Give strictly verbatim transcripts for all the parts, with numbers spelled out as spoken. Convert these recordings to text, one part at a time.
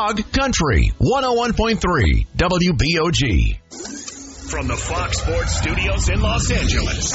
Dog Country, one oh one point three W B O G. From the Fox Sports Studios in Los Angeles,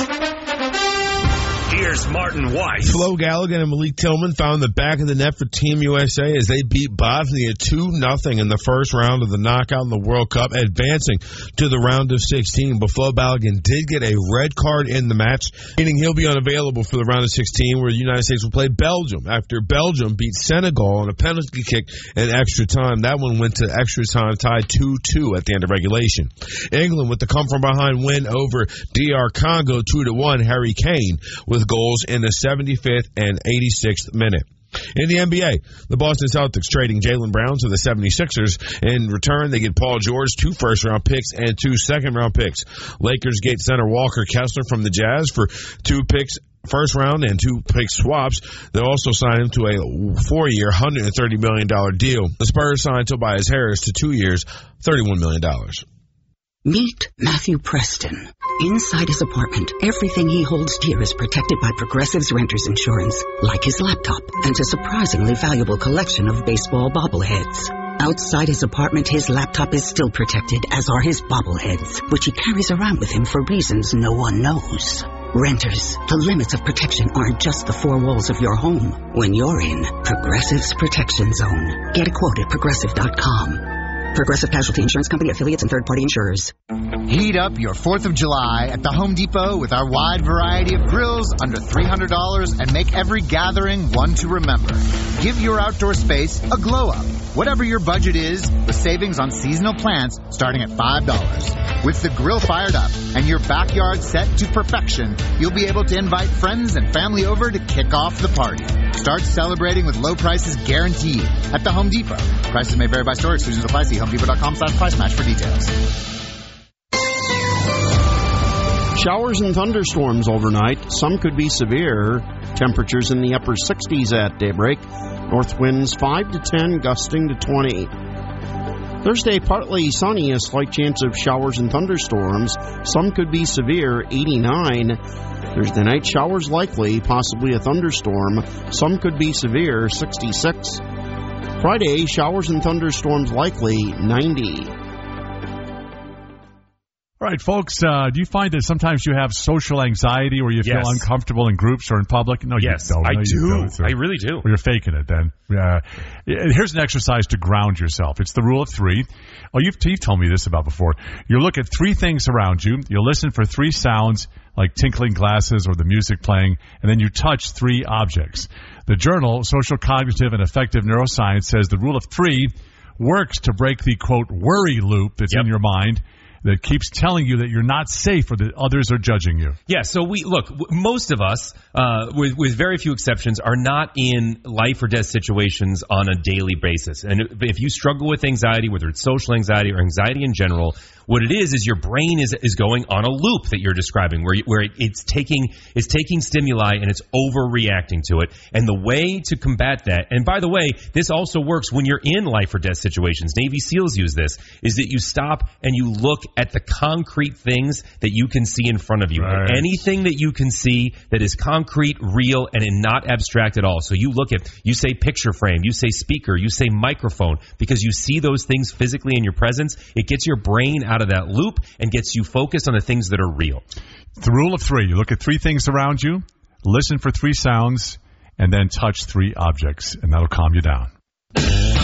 here's Martin Weiss. Flo Galligan and Malik Tillman found the back of the net for Team U S A as they beat Bosnia two nothing in the first round of the knockout in the World Cup, advancing to the round of sixteen. But Flo Galligan did get a red card in the match, meaning he'll be unavailable for the round of sixteen, where the United States will play Belgium after Belgium beat Senegal on a penalty kick in extra time. That one went to extra time, tied two two at the end of regulation. England with the come-from-behind win over D R Congo two to one. Harry Kane with goals in the seventy-fifth and eighty-sixth minute. In the N B A, the Boston Celtics trading Jaylen Brown to the seventy-sixers. In return, they get Paul George, two first-round picks, and two second-round picks. Lakers get center Walker Kessler from the Jazz for two picks, first round, and two pick swaps. They'll also sign him to a four-year, one hundred thirty million dollars deal. The Spurs signed Tobias Harris to two years, thirty-one million dollars. Meet Matthew Preston. Inside his apartment, everything he holds dear is protected by Progressive's Renters Insurance, like his laptop and a surprisingly valuable collection of baseball bobbleheads. Outside his apartment, his laptop is still protected, as are his bobbleheads, which he carries around with him for reasons no one knows. Renters, the limits of protection aren't just the four walls of your home. When you're in Progressive's Protection Zone, get a quote at progressive dot com. Progressive Casualty Insurance Company, affiliates, and third-party insurers. Heat up your fourth of July at the Home Depot with our wide variety of grills under three hundred dollars and make every gathering one to remember. Give your outdoor space a glow-up. Whatever your budget is, with savings on seasonal plants starting at five dollars. With the grill fired up and your backyard set to perfection, you'll be able to invite friends and family over to kick off the party. Start celebrating with low prices guaranteed at the Home Depot. Prices may vary by store. Exclusions apply. See home depot dot com slash price match for details. Showers and thunderstorms overnight. Some could be severe. Temperatures in the upper sixties at daybreak. North winds five to ten, gusting to twenty. Thursday, partly sunny, a slight chance of showers and thunderstorms. Some could be severe, eighty-nine. Thursday night, showers likely, possibly a thunderstorm. Some could be severe, sixty-six. Friday, showers and thunderstorms likely, ninety. All right, folks, uh, do you find that sometimes you have social anxiety or you feel yes. uncomfortable in groups or in public? No, yes, you don't. I no, do. You don't. I really do. Well, you're faking it then. Uh, here's an exercise to ground yourself. It's the rule of three. Oh, you've, you've told me this about before. You look at three things around you. You listen for three sounds, like tinkling glasses or the music playing, and then you touch three objects. The journal, Social Cognitive and Effective Neuroscience, says the rule of three works to break the, quote, worry loop that's yep. in your mind that keeps telling you that you're not safe or that others are judging you. Yeah, so we look, most of us, uh, with, with very few exceptions, are not in life or death situations on a daily basis. And if you struggle with anxiety, whether it's social anxiety or anxiety in general, what it is is your brain is is going on a loop that you're describing, where you, where it, it's taking it's taking stimuli and it's overreacting to it. And the way to combat that, and by the way, this also works when you're in life or death situations. Navy SEALs use this, is that you stop and you look at the concrete things that you can see in front of you. Right. Anything that you can see that is concrete, real, and not abstract at all. So you look at, you say picture frame, you say speaker, you say microphone, because you see those things physically in your presence. It gets your brain out of that loop and gets you focused on the things that are real. The rule of three. You look at three things around you, listen for three sounds, and then touch three objects, and that'll calm you down.